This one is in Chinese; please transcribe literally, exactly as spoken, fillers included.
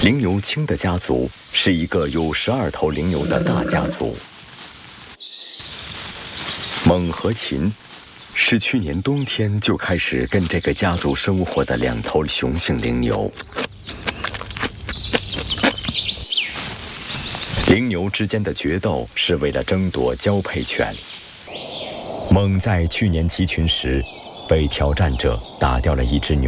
羚牛青的家族是一个有十二头羚牛的大家族。猛和禽是去年冬天就开始跟这个家族生活的两头雄性羚牛。羚牛之间的决斗是为了争夺交配权。猛在去年集群时，被挑战者打掉了一只牛。